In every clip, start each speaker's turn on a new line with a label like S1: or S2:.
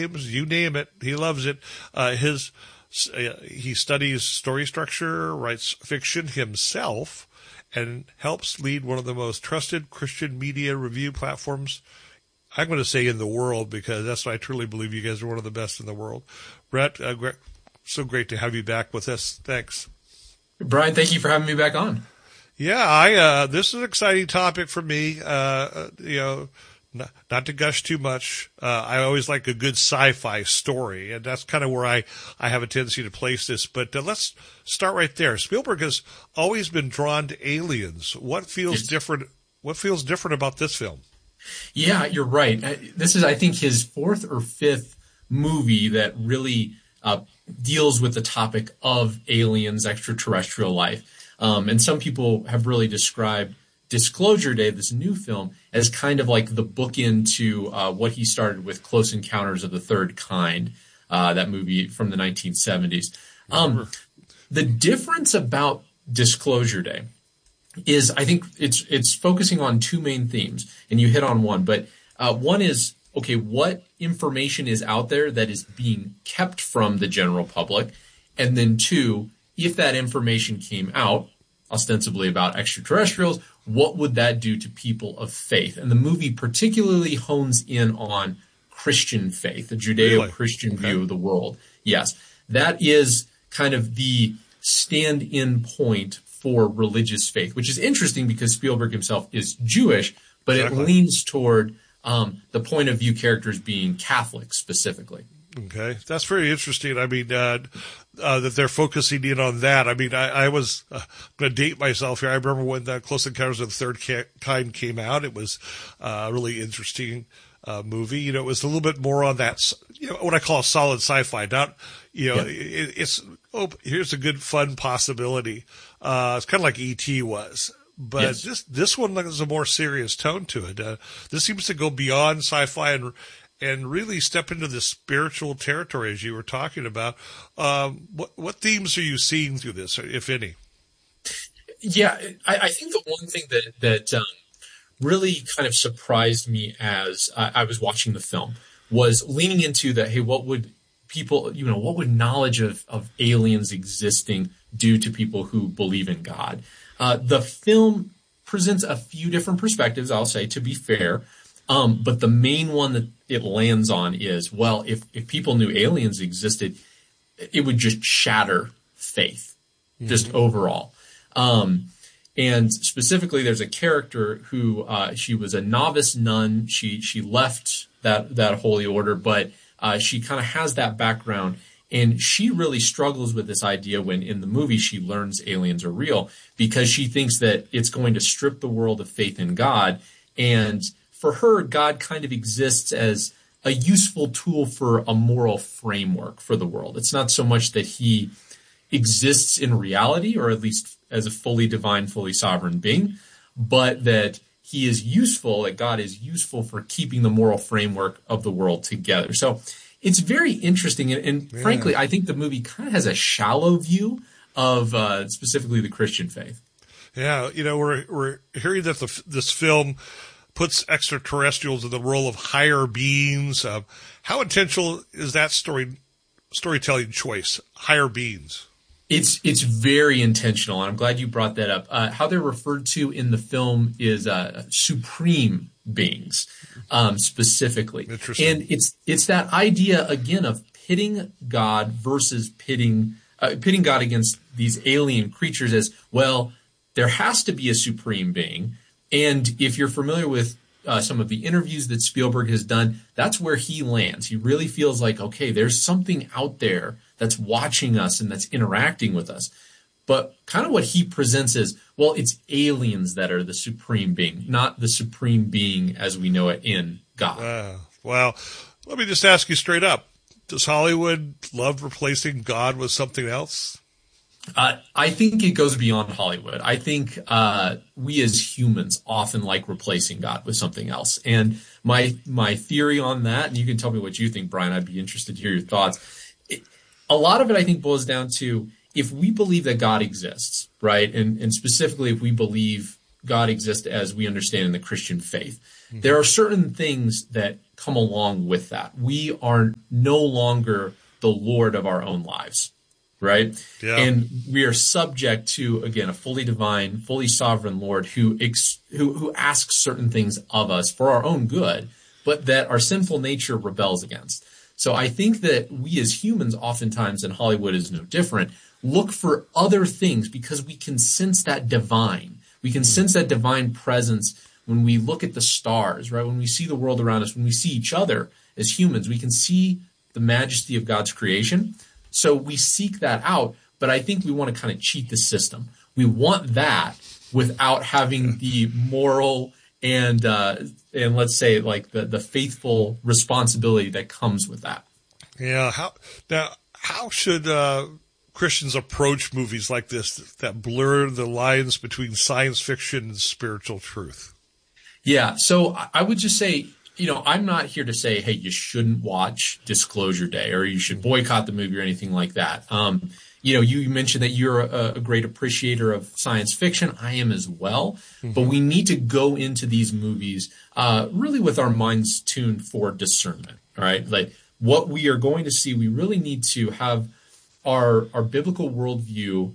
S1: you name it, he loves it. He studies story structure, writes fiction himself, and helps lead one of the most trusted Christian media review platforms, I'm going to say, in the world, because that's what I truly believe. You guys are one of the best in the world. Brett, so great to have you back with us. Thanks.
S2: Brian, thank you for having me back on.
S1: Yeah, this is an exciting topic for me. Not to gush too much. I always like a good sci-fi story, and that's kind of where I have a tendency to place this. But let's start right there. Spielberg has always been drawn to aliens. What feels different? What feels different about this film?
S2: Yeah, you're right. This is, I think, his fourth or fifth movie that really deals with the topic of aliens, extraterrestrial life. And some people have really described Disclosure Day, this new film, as kind of like the bookend to what he started with Close Encounters of the Third Kind, that movie from the 1970s. The difference about Disclosure Day is, I think it's focusing on two main themes, and you hit on one. But one is, okay, what information is out there that is being kept from the general public? And then two, if that information came out, ostensibly about extraterrestrials, what would that do to people of faith? And the movie particularly hones in on Christian faith, the Judeo-Christian view of the world. Yes, that is kind of the stand-in point for religious faith, which is interesting because Spielberg himself is Jewish, but it leans toward the point of view characters being Catholic specifically.
S1: Okay, that's very interesting. I mean, that they're focusing in on that. I mean, I was going to date myself here. I remember when Close Encounters of the Third Kind came out. It was a really interesting movie. It was a little bit more on that, what I call solid sci-fi. Not, it's here's a good fun possibility. It's kind of like E.T. was. But this one has a more serious tone to it. This seems to go beyond sci-fi and really step into the spiritual territory, as you were talking about. What themes are you seeing through this, if any?
S2: Yeah, I think the one thing that really kind of surprised me as I was watching the film was leaning into that, hey, what would people, what would knowledge of aliens existing do to people who believe in God? The film presents a few different perspectives, I'll say, to be fair. But the main one that it lands on is, well, if people knew aliens existed, it would just shatter faith, just overall. And specifically, there's a character who she was a novice nun. She left that holy order, but she kind of has that background. And she really struggles with this idea when in the movie she learns aliens are real, because she thinks that it's going to strip the world of faith in God. And for her, God kind of exists as a useful tool for a moral framework for the world. It's not so much that he exists in reality, or at least as a fully divine, fully sovereign being, but that he is useful, that God is useful for keeping the moral framework of the world together. So it's very interesting. And frankly, I think the movie kind of has a shallow view of specifically the Christian faith.
S1: Yeah, we're hearing that this film puts extraterrestrials in the role of higher beings. How intentional is that storytelling choice, higher beings?
S2: It's very intentional, and I'm glad you brought that up. How they're referred to in the film is supreme beings, specifically.
S1: Interesting.
S2: And it's that idea, again, of pitting God versus pitting God against these alien creatures as, well, there has to be a supreme being. And if you're familiar with some of the interviews that Spielberg has done, that's where he lands. He really feels like, okay, there's something out there that's watching us and that's interacting with us. But kind of what he presents is, well, it's aliens that are the supreme being, not the supreme being as we know it in God.
S1: Well, let me just ask you straight up. Does Hollywood love replacing God with something else?
S2: I think it goes beyond Hollywood. I think we as humans often like replacing God with something else. And my theory on that, and you can tell me what you think, Brian, I'd be interested to hear your thoughts. A lot of it, I think, boils down to, if we believe that God exists, right, and specifically if we believe God exists as we understand in the Christian faith. There are certain things that come along with that. We are no longer the Lord of our own lives, right?
S1: Yeah.
S2: And we are subject to, again, a fully divine, fully sovereign Lord who asks certain things of us for our own good, but that our sinful nature rebels against. So I think that we as humans, oftentimes, and Hollywood is no different, look for other things because we can sense that divine. We can sense that divine presence when we look at the stars, right? When we see the world around us, when we see each other as humans, we can see the majesty of God's creation. So we seek that out, but I think we want to kind of cheat the system. We want that without having the moral and let's say like the faithful responsibility that comes with that.
S1: Yeah. How should Christians approach movies like this that blur the lines between science fiction and spiritual truth?
S2: Yeah. So I would just say, I'm not here to say, hey, you shouldn't watch Disclosure Day or you should boycott the movie or anything like that. You mentioned that you're a great appreciator of science fiction. I am as well. Mm-hmm. But we need to go into these movies really with our minds tuned for discernment. All right. Like what we are going to see, we really need to have our biblical worldview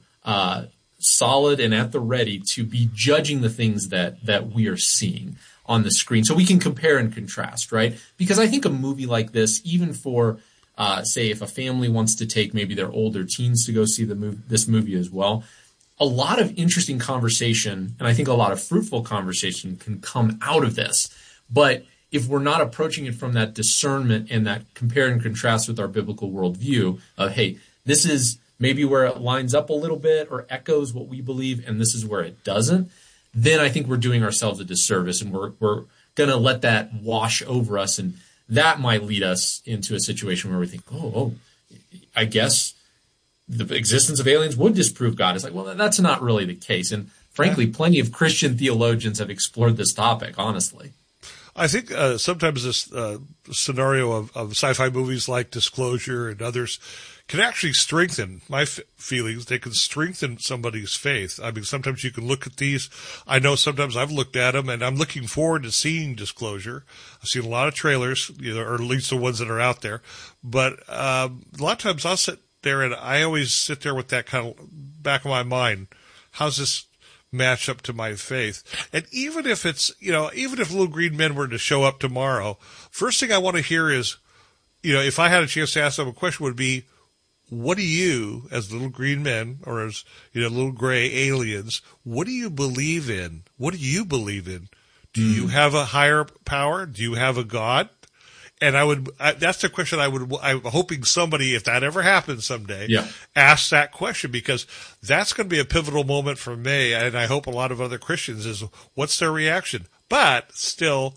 S2: solid and at the ready to be judging the things that we are seeing on the screen so we can compare and contrast, right? Because I think a movie like this, even for, say, if a family wants to take maybe their older teens to go see this movie as well, a lot of interesting conversation, and I think a lot of fruitful conversation can come out of this. But if we're not approaching it from that discernment and that compare and contrast with our biblical worldview of, hey, this is maybe where it lines up a little bit or echoes what we believe, and this is where it doesn't, then I think we're doing ourselves a disservice, and we're going to let that wash over us, and that might lead us into a situation where we think, I guess the existence of aliens would disprove God. It's like, well, that's not really the case, and frankly, plenty of Christian theologians have explored this topic, honestly.
S1: I think sometimes this scenario of sci-fi movies like Disclosure and others can actually strengthen my feelings. They can strengthen somebody's faith. I mean, sometimes you can look at these. I know sometimes I've looked at them, and I'm looking forward to seeing Disclosure. I've seen a lot of trailers, or at least the ones that are out there. But a lot of times I'll sit there, and I always sit there with that kind of back of my mind. How's this match up to my faith? And even if it's, even if Little Green Men were to show up tomorrow, first thing I want to hear is, if I had a chance to ask them a question, would be, what do you, as little green men, or as, little gray aliens, what do you believe in? What do you believe in? Do you have a higher power? Do you have a God? And that's the question I'm hoping somebody, if that ever happens someday, asks that question, because that's going to be a pivotal moment for me. And I hope a lot of other Christians is, what's their reaction? But still,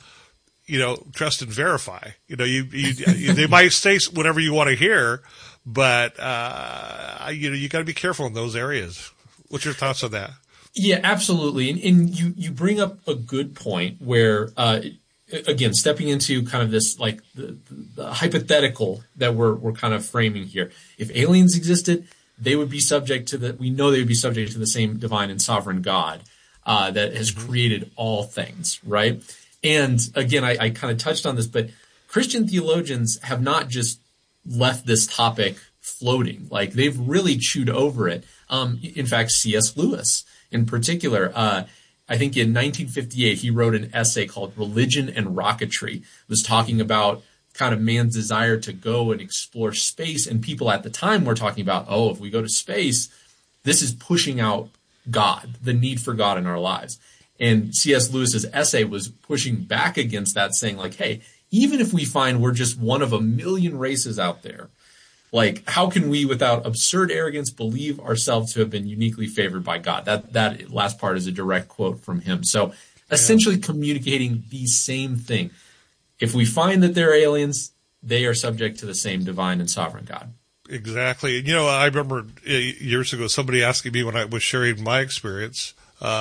S1: trust and verify. They might say whatever you want to hear, but, you got to be careful in those areas. What's your thoughts on that?
S2: Yeah, absolutely. And you bring up a good point where, again, stepping into kind of this, like the hypothetical that we're kind of framing here. If aliens existed, they would be subject to we know they would be subject to the same divine and sovereign God, that has created all things, right? And again, I kind of touched on this, but Christian theologians have not just left this topic floating. Like, they've really chewed over it. In fact, C.S. Lewis in particular, I think in 1958, he wrote an essay called Religion and Rocketry. It was talking about kind of man's desire to go and explore space. And people at the time were talking about, if we go to space, this is pushing out God, the need for God in our lives. And C.S. Lewis's essay was pushing back against that, saying like, hey, even if we find we're just one of a million races out there, like, how can we, without absurd arrogance, believe ourselves to have been uniquely favored by God? That last part is a direct quote from him. So essentially communicating the same thing. If we find that they're aliens, they are subject to the same divine and sovereign God.
S1: Exactly. I remember years ago somebody asking me when I was sharing my experience,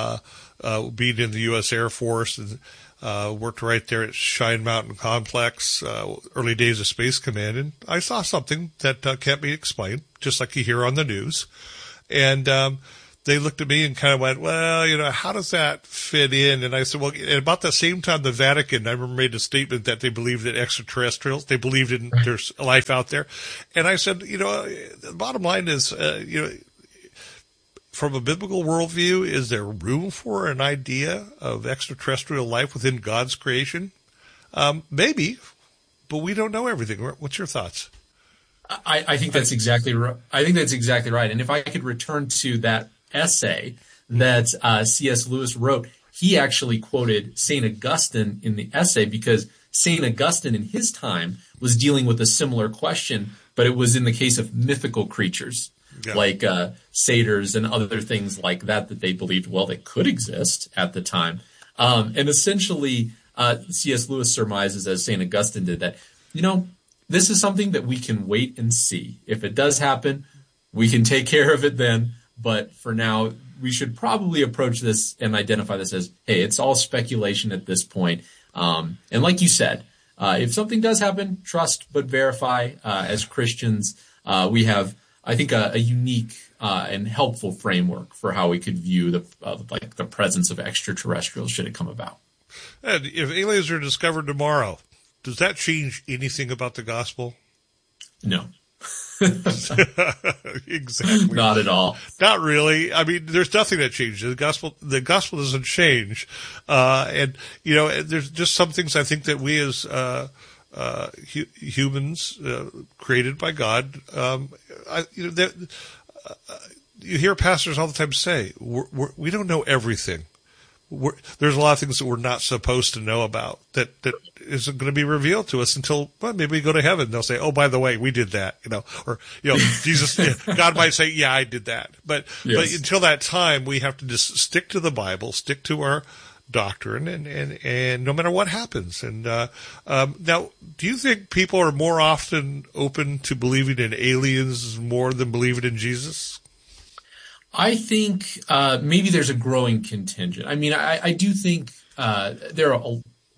S1: being in the U.S. Air Force, and worked right there at Cheyenne Mountain Complex, early days of Space Command, and I saw something that can't be explained, just like you hear on the news. And they looked at me and kind of went, well, how does that fit in? And I said, well, at about the same time, the Vatican, I remember, made a statement that they believed in extraterrestrials. They believed in there's life out there. And I said, the bottom line is, from a biblical worldview, is there room for an idea of extraterrestrial life within God's creation? Maybe, but we don't know everything. What's your thoughts?
S2: I think that's exactly right. I think that's exactly right. And if I could return to that essay that C.S. Lewis wrote, he actually quoted St. Augustine in the essay because St. Augustine in his time was dealing with a similar question, but it was in the case of mythical creatures like satyrs and other things like that they believed, well, they could exist at the time. And essentially, C.S. Lewis surmises, as St. Augustine did, that, this is something that we can wait and see. If it does happen, we can take care of it then. But for now, we should probably approach this and identify this as, hey, it's all speculation at this point. And like you said, if something does happen, trust but verify. As Christians, we have, I think, a unique and helpful framework for how we could view the presence of extraterrestrials should it come about.
S1: And if aliens are discovered tomorrow, does that change anything about the gospel?
S2: No.
S1: Exactly.
S2: Not at all.
S1: Not really. I mean, there's nothing that changes. The gospel doesn't change. And, there's just some things I think that we as, humans, created by God, you hear pastors all the time say, we don't know everything. There's a lot of things that we're not supposed to know about that isn't going to be revealed to us until, well, maybe we go to heaven. They'll say, oh, by the way, we did that, or, Jesus, God might say, yeah, I did that. But until that time, we have to just stick to the Bible, stick to our doctrine, and no matter what happens. And, now, do you think people are more often open to believing in aliens more than believing in Jesus?
S2: I think maybe there's a growing contingent. I mean, I do think there are,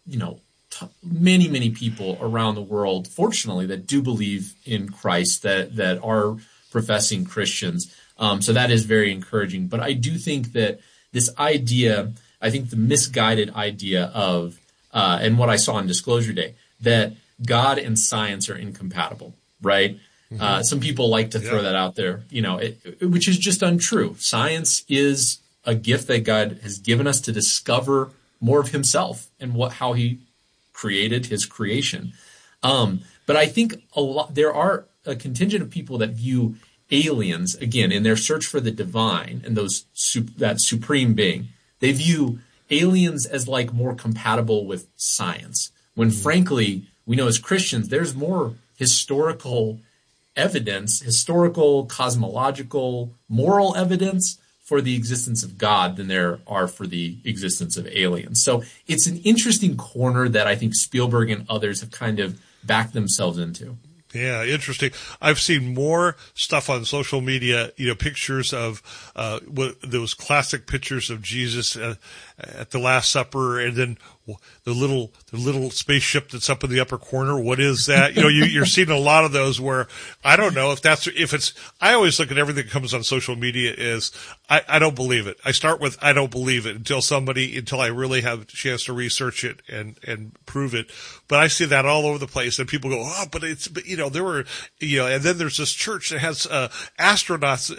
S2: many, many people around the world, fortunately, that do believe in Christ, that are professing Christians. So that is very encouraging. But I do think that this idea, I think the misguided idea of, and what I saw on Disclosure Day, that God and science are incompatible, right? Some people like to throw that out there, which is just untrue. Science is a gift that God has given us to discover more of himself and how he created his creation. But I think there are a contingent of people that view aliens, again, in their search for the divine and that supreme being. They view aliens as like more compatible with science, when frankly, we know as Christians, there's more historical evidence, historical, cosmological, moral evidence for the existence of God than there are for the existence of aliens. So it's an interesting corner that I think Spielberg and others have kind of backed themselves into.
S1: Yeah, interesting. I've seen more stuff on social media, pictures of those classic pictures of Jesus at the Last Supper, and then the little spaceship that's up in the upper corner. What is that? You're seeing a lot of those where I don't know if it's. I always look at everything that comes on social media as I don't believe it. I start with I don't believe it until I really have a chance to research it and prove it. But I see that all over the place, and people go, oh, but there were, and then there's this church that has astronauts,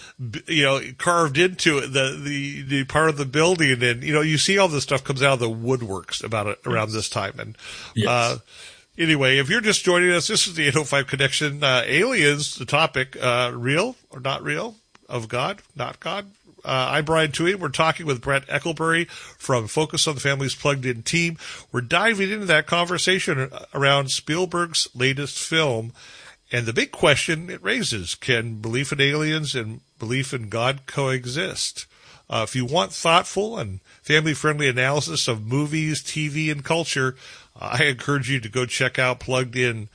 S1: carved into it, the part of the building, and you see all this stuff comes out of the woodworks about it around this time. And anyway, if you're just joining us, this is the 805 Connection. Aliens, the topic, real or not real? Of God, not God. I'm Brian Toohey. We're talking with Brett Eckelberry from Focus on the Family's Plugged In team. We're diving into that conversation around Spielberg's latest film and the big question it raises: can belief in aliens and belief in God coexist? If you want thoughtful and family-friendly analysis of movies, TV, and culture, I encourage you to go check out pluggedin.com.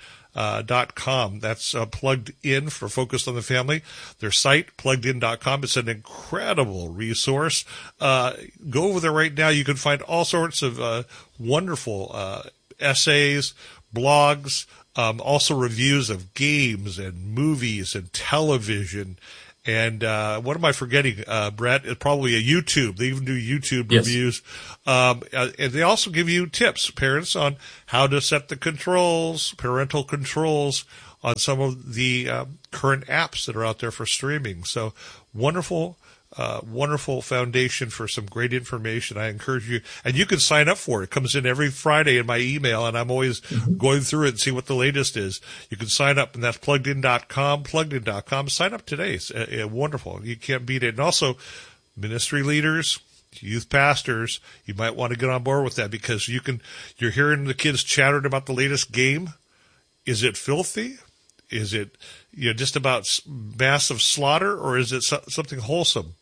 S1: That's plugged in for Focus on the Family. Their site, pluggedin.com. It's an incredible resource. Go over there right now. You can find all sorts of wonderful essays, blogs, also reviews of games and movies and television And what am I forgetting, Brett? It's probably a YouTube. They even do YouTube
S2: Yes.
S1: reviews. And they also give you tips, parents, on how to set the controls, parental controls on some of the current apps that are out there for streaming. So wonderful foundation for some great information. I encourage you, and you can sign up for it. It comes in every Friday in my email, and I'm always going through it and see what the latest is. You can sign up, and that's pluggedin.com, pluggedin.com. Sign up today. It's wonderful. You can't beat it. And also, ministry leaders, youth pastors, you might want to get on board with that, because you're hearing the kids chattering about the latest game. Is it filthy? Is it just about massive slaughter, or is it something wholesome?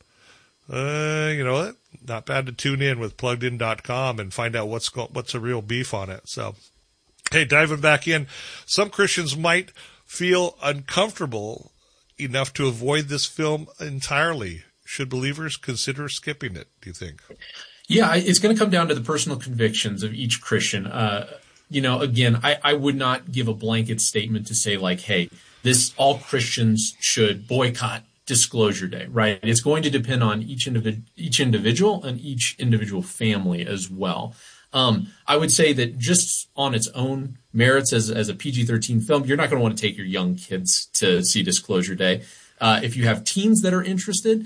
S1: Not bad to tune in with pluggedin.com and find out what's the real beef on it. So, hey, diving back in, some Christians might feel uncomfortable enough to avoid this film entirely. Should believers consider skipping it, do you think?
S2: Yeah, it's going to come down to the personal convictions of each Christian. Again, I would not give a blanket statement to say like, hey, all Christians should boycott Disclosure Day, right? It's going to depend on each individual and each individual family as well. I would say that just on its own merits as a PG-13 film, you're not going to want to take your young kids to see Disclosure Day. If you have teens that are interested,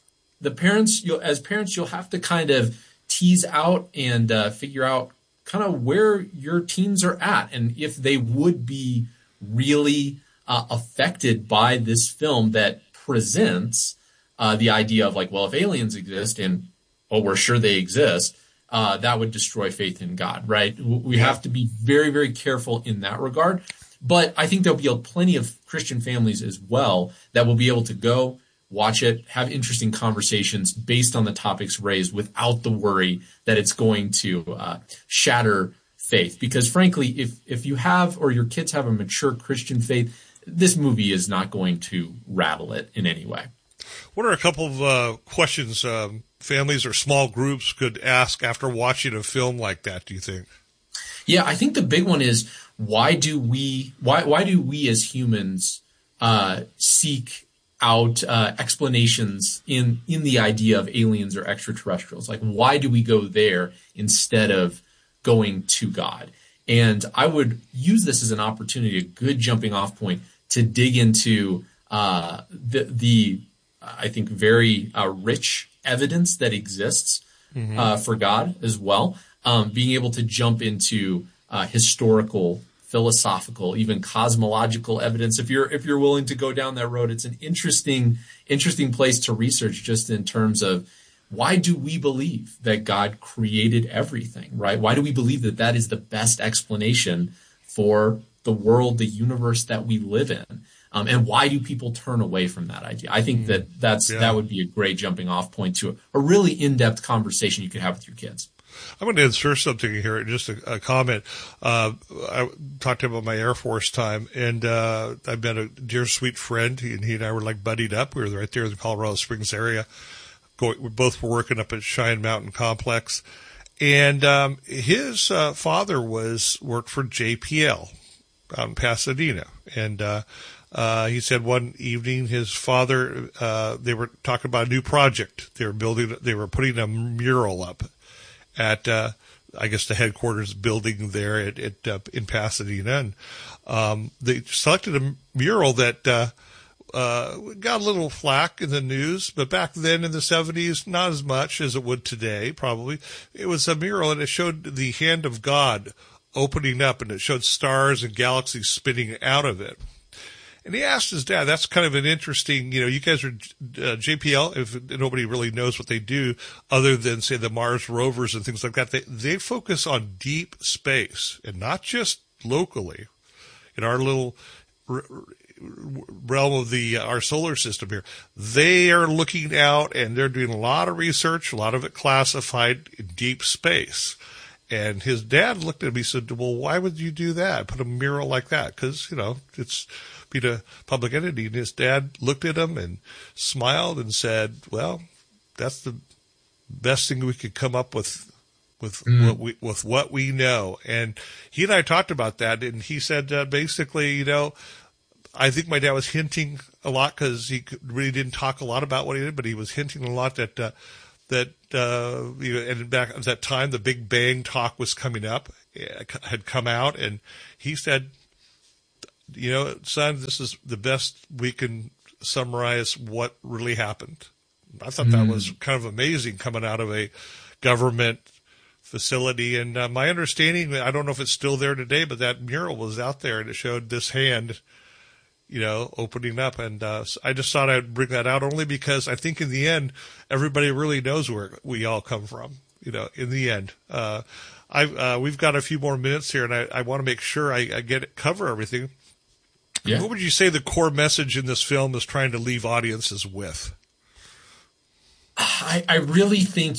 S2: as parents, you'll have to kind of tease out and figure out kind of where your teens are at and if they would be really affected by this film that presents the idea of like, well, if aliens exist and, we're sure they exist, that would destroy faith in God, right? We have to be very, very careful in that regard. But I think there'll be plenty of Christian families as well that will be able to go watch it, have interesting conversations based on the topics raised without the worry that it's going to shatter faith. Because frankly, if you have or your kids have a mature Christian faith, this movie is not going to rattle it in any way.
S1: What are a couple of questions families or small groups could ask after watching a film like that, do you think?
S2: Yeah, I think the big one is why do we as humans seek out explanations in the idea of aliens or extraterrestrials? Like, why do we go there instead of going to God? And I would use this as an opportunity, a good jumping off point to dig into the I think very rich evidence that exists for God as well. Being able to jump into historical, philosophical, even cosmological evidence. If you're willing to go down that road, it's an interesting place to research just in terms of why do we believe that God created everything, right? Why do we believe that is the best explanation for the world, the universe that we live in? And why do people turn away from that idea? I think that would be a great jumping off point to a really in-depth conversation you could have with your kids.
S1: I'm going to insert something here, just a comment. I talked to him about my Air Force time, and I met a dear, sweet friend, and he and I were like buddied up. We were right there in the Colorado Springs area. We both were working up at Cheyenne Mountain Complex. And his father worked for JPL out in Pasadena. And he said one evening his father, they were talking about a new project. They were putting a mural up at, I guess, the headquarters building there in Pasadena. And they selected a mural that got a little flack in the news, but back then in the 70s, not as much as it would today, probably. It was a mural, and it showed the hand of God opening up, and it showed stars and galaxies spinning out of it. And he asked his dad, that's kind of an interesting, you guys are JPL, if nobody really knows what they do other than, say, the Mars rovers and things like that. They focus on deep space and not just locally in our little realm of our solar system here. They are looking out and they're doing a lot of research, a lot of it classified in deep space. And his dad looked at him, he said, well, why would you do that? Put a mural like that? Because, it's be a public entity. And his dad looked at him and smiled and said, well, that's the best thing we could come up with what we know. And he and I talked about that, and he said, basically, I think my dad was hinting a lot because he really didn't talk a lot about what he did, but he was hinting a lot that and back at that time, the Big Bang talk was coming up, had come out, and he said, son, this is the best we can summarize what really happened. I thought that was kind of amazing coming out of a government facility. And my understanding, I don't know if it's still there today, but that mural was out there and it showed this hand, opening up. And so I just thought I'd bring that out only because I think in the end, everybody really knows where we all come from, in the end. We've got a few more minutes here, and I want to make sure I cover everything. Yeah. What would you say the core message in this film is trying to leave audiences with?
S2: I really think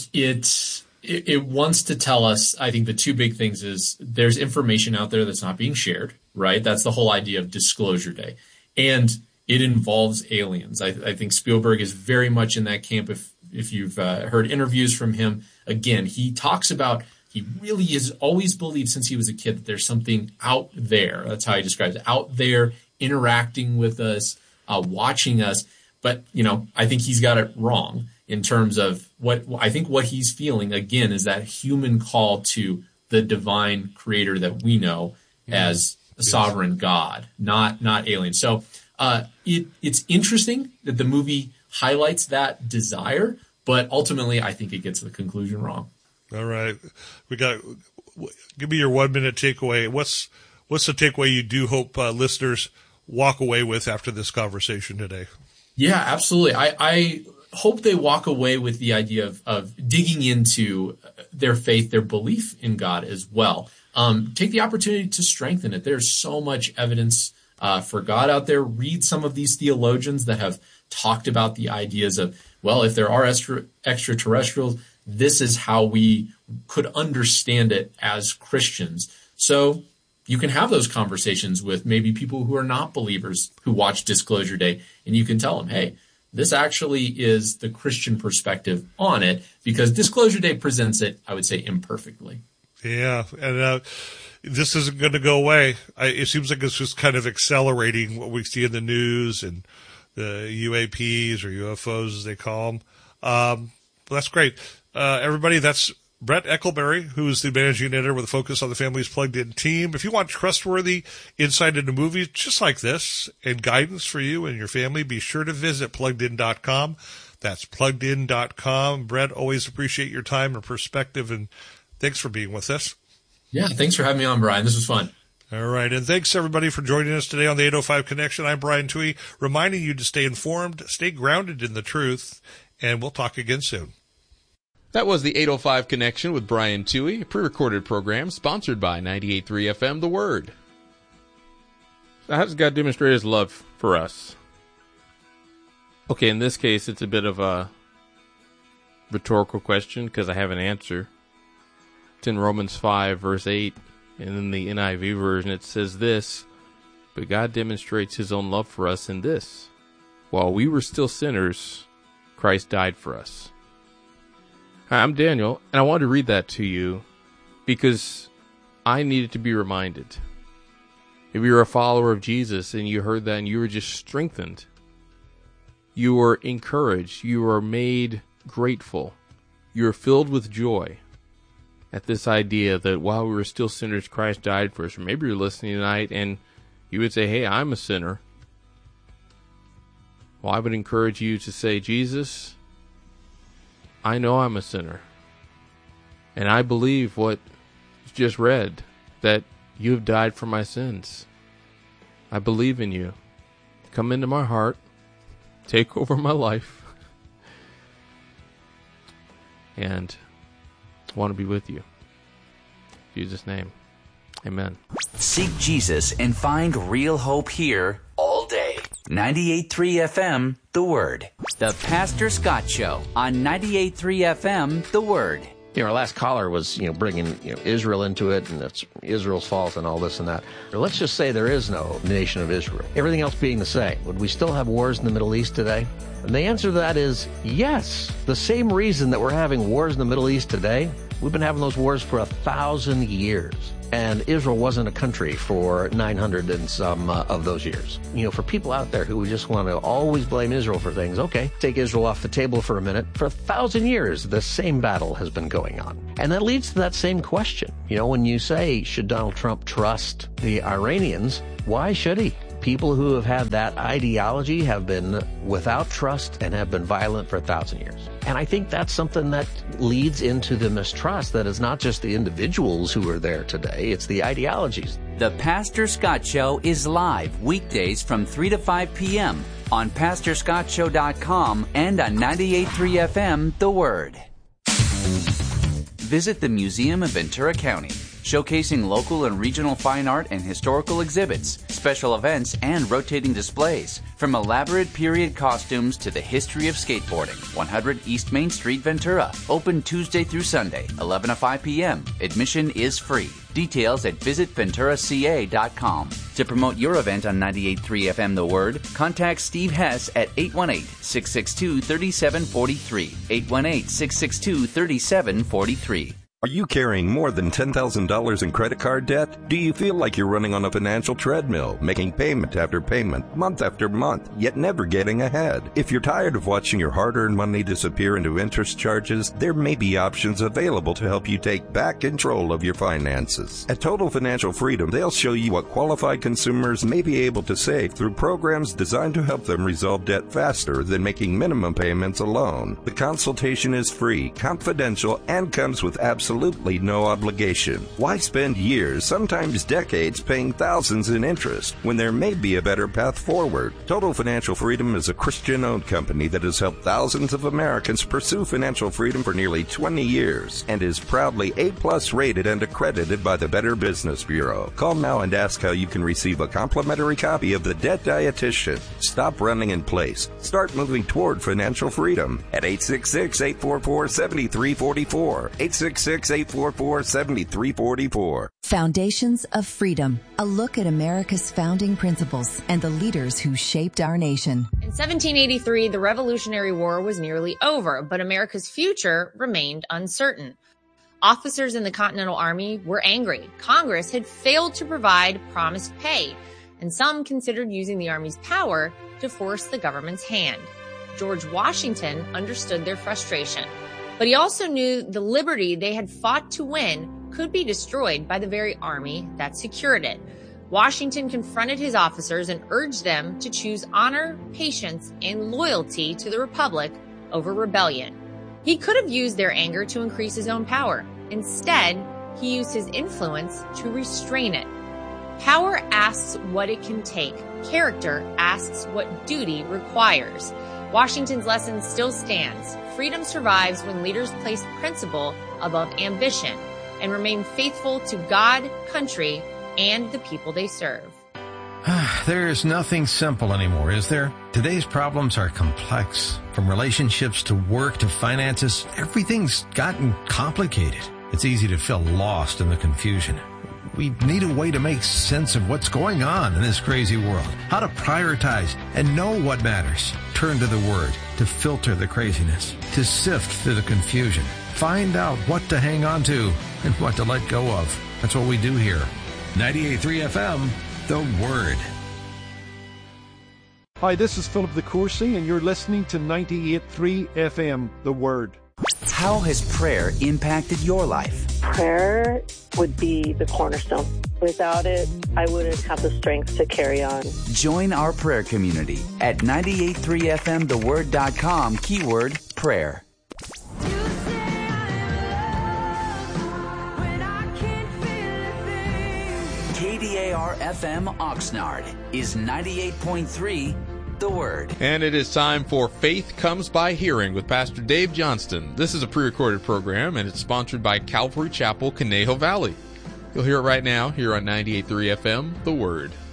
S2: it wants to tell us, I think the two big things is there's information out there that's not being shared, right? That's the whole idea of Disclosure Day. And it involves aliens. I think Spielberg is very much in that camp. If you've heard interviews from him, again, he talks about, he really has always believed since he was a kid that there's something out there. That's how he describes it, out there interacting with us, watching us. But, I think he's got it wrong in terms of what he's feeling, again, is that human call to the divine creator that we know as a sovereign God, not aliens. So it's interesting that the movie highlights that desire, but ultimately I think it gets the conclusion wrong.
S1: All right. Give me your 1 minute takeaway. What's the takeaway you do hope listeners walk away with after this conversation today?
S2: Yeah, absolutely. I hope they walk away with the idea of digging into their faith, their belief in God as well. Take the opportunity to strengthen it. There's so much evidence for God out there. Read some of these theologians that have talked about the ideas of, well, if there are extraterrestrials, this is how we could understand it as Christians. So you can have those conversations with maybe people who are not believers who watch Disclosure Day, and you can tell them, hey, this actually is the Christian perspective on it, because Disclosure Day presents it, I would say, imperfectly.
S1: Yeah, and this isn't going to go away. It seems like it's just kind of accelerating what we see in the news and the UAPs or UFOs, as they call them. That's great. Everybody, that's Brett Eckelberry, who's the managing editor with a focus on the Families Plugged In team. If you want trustworthy insight into movies just like this and guidance for you and your family, be sure to visit pluggedin.com. That's pluggedin.com. Brett, always appreciate your time and perspective, and thanks for being with us.
S2: Yeah, thanks for having me on, Brian. This was fun.
S1: All right, and thanks everybody for joining us today on the 805 Connection. I'm Brian Tuohy, reminding you to stay informed, stay grounded in the truth, and we'll talk again soon.
S3: That was the 805 Connection with Brian Tuohy, a pre-recorded program sponsored by 98.3 FM The Word.
S4: So how does God demonstrate his love for us? Okay, in this case, it's a bit of a rhetorical question because I have an answer. It's in Romans 5, verse 8, and in the NIV version it says this, but God demonstrates his own love for us in this. While we were still sinners, Christ died for us. Hi, I'm Daniel, and I wanted to read that to you because I needed to be reminded. If you're a follower of Jesus and you heard that and you were just strengthened, you were encouraged, you were made grateful, you were filled with joy at this idea that while we were still sinners, Christ died for us. Or maybe you're listening tonight and you would say, hey, I'm a sinner. Well, I would encourage you to say, Jesus, I know I'm a sinner, and I believe what you just read, that you have died for my sins. I believe in you. Come into my heart, take over my life, and I want to be with you. In Jesus' name, amen.
S5: Seek Jesus and find real hope here all day. 98.3 FM, The Word. The Pastor Scott Show on 98.3 FM, The Word.
S6: Our last caller was, bringing Israel into it, and it's Israel's fault and all this and that. Let's just say there is no nation of Israel. Everything else being the same. Would we still have wars in the Middle East today? And the answer to that is yes. The same reason that we're having wars in the Middle East today, we've been having those wars for 1,000 years. And Israel wasn't a country for 900 and some of those years. You know, for people out there who just want to always blame Israel for things, okay, take Israel off the table for a minute. For 1,000 years, the same battle has been going on. And that leads to that same question. You know, when you say, should Donald Trump trust the Iranians, why should he? People who have had that ideology have been without trust and have been violent for 1,000 years. And I think that's something that leads into the mistrust, that it's not just the individuals who are there today, it's the ideologies.
S5: The Pastor Scott Show is live weekdays from 3 to 5 p.m. on PastorScottShow.com and on 98.3 FM, The Word. Visit the Museum of Ventura County, showcasing local and regional fine art and historical exhibits, special events, and rotating displays. From elaborate period costumes to the history of skateboarding. 100 East Main Street, Ventura. Open Tuesday through Sunday, 11 to 5 p.m. Admission is free. Details at visitventuraca.com. To promote your event on 98.3 FM The Word, contact Steve Hess at 818-662-3743. 818-662-3743.
S7: Are you carrying more than $10,000 in credit card debt? Do you feel like you're running on a financial treadmill, making payment after payment, month after month, yet never getting ahead? If you're tired of watching your hard-earned money disappear into interest charges, there may be options available to help you take back control of your finances. At Total Financial Freedom, they'll show you what qualified consumers may be able to save through programs designed to help them resolve debt faster than making minimum payments alone. The consultation is free, confidential, and comes with absolutely no obligation. Why spend years, sometimes decades, paying thousands in interest when there may be a better path forward? Total Financial Freedom is a Christian-owned company that has helped thousands of Americans pursue financial freedom for nearly 20 years and is proudly A+ rated and accredited by the Better Business Bureau. Call now and ask how you can receive a complimentary copy of The Debt Dietitian. Stop running in place. Start moving toward financial freedom at 866-844-7344. 866-844-7344.
S8: Foundations of Freedom, a look at America's founding principles and the leaders who shaped our nation.
S9: In 1783, the Revolutionary War was nearly over, but America's future remained uncertain. Officers in the Continental Army were angry. Congress had failed to provide promised pay, and some considered using the Army's power to force the government's hand. George Washington understood their frustration, but he also knew the liberty they had fought to win could be destroyed by the very army that secured it. Washington confronted his officers and urged them to choose honor, patience, and loyalty to the Republic over rebellion. He could have used their anger to increase his own power. Instead, he used his influence to restrain it. Power asks what it can take. Character asks what duty requires. Washington's lesson still stands. Freedom survives when leaders place principle above ambition and remain faithful to God, country, and the people they serve.
S10: There's nothing simple anymore, is there? Today's problems are complex. From relationships to work to finances, everything's gotten complicated. It's easy to feel lost in the confusion. We need a way to make sense of what's going on in this crazy world, how to prioritize and know what matters. Turn to the Word to filter the craziness, to sift through the confusion. Find out what to hang on to and what to let go of. That's what we do here. 98.3 FM, The Word.
S11: Hi, this is Philip the Coursey, and you're listening to 98.3 FM, The Word.
S5: How has prayer impacted your life?
S12: Prayer would be the cornerstone. Without it, I wouldn't have the strength to carry on.
S5: Join our prayer community at 98.3fmtheword.com, keyword prayer. KDAR-FM Oxnard is 98.3 The Word.
S3: And it is time for Faith Comes by Hearing with Pastor Dave Johnston. This is a pre-recorded program, and it's sponsored by Calvary Chapel, Conejo Valley. You'll hear it right now here on 98.3 FM, The Word.